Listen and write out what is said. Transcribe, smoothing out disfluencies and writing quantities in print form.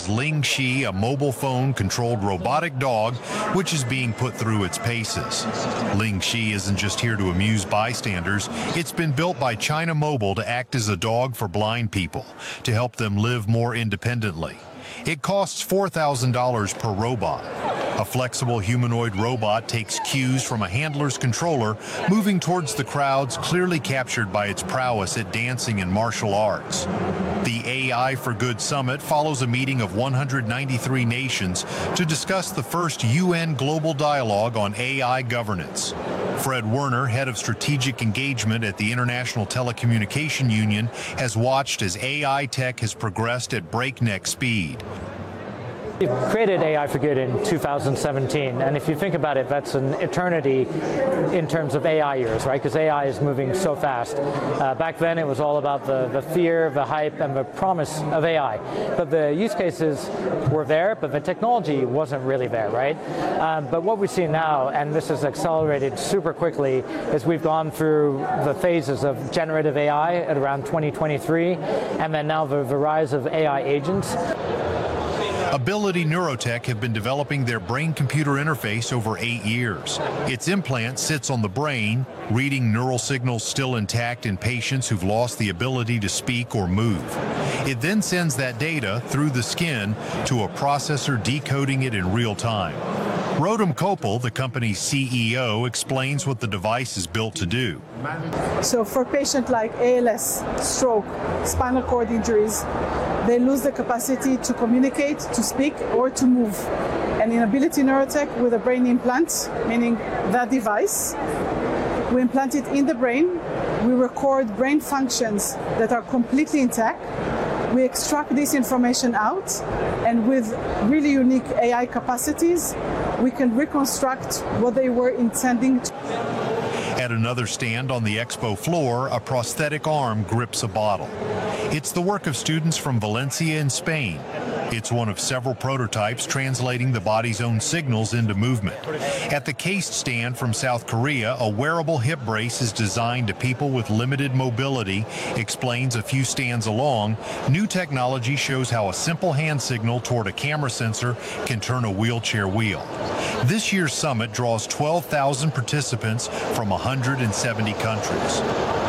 is Ling Shi, a mobile phone-controlled robotic dog, which is being put through its paces. Ling Shi isn't just here to amuse bystanders. It's been built by China Mobile to act as a dog for blind people, to help them live more independently. It costs $4,000 per robot. A flexible humanoid robot takes cues from a handler's controller, moving towards the crowds clearly captured by its prowess at dancing and martial arts. The AI for Good Summit follows a meeting of 193 nations to discuss the first UN Global Dialogue on AI governance. Fred Werner, head of strategic engagement at the International Telecommunication Union, has watched as AI tech has progressed at breakneck speed. We created AI for Good in 2017, and if you think about it, that's an eternity in terms of AI years, right? Because AI is moving so fast. Back then, it was all about the fear, the hype, and the promise of AI. But the use cases were there, but the technology wasn't really there, right? But what we see now, and this has accelerated super quickly, is we've gone through the phases of generative AI at around 2023, and then now the rise of AI agents. Ability Neurotech have been developing their brain-computer interface over 8 years. Its implant sits on the brain, reading neural signals still intact in patients who've lost the ability to speak or move. It then sends that data through the skin to a processor decoding it in real time. Rotem Kopel, the company's CEO, explains what the device is built to do. So for patients like ALS, stroke, spinal cord injuries, they lose the capacity to communicate, to speak, or to move. And in Ability Neurotech, with a brain implant, meaning that device, we implant it in the brain, we record brain functions that are completely intact, we extract this information out, and with really unique AI capacities, we can reconstruct what they were intending to. At another stand on the expo floor, a prosthetic arm grips a bottle. It's the work of students from Valencia in Spain. It's one of several prototypes translating the body's own signals into movement. At the CASE stand from South Korea, a wearable hip brace is designed to people with limited mobility, explains a few stands along. New technology shows how a simple hand signal toward a camera sensor can turn a wheelchair wheel. This year's summit draws 12,000 participants from 170 countries.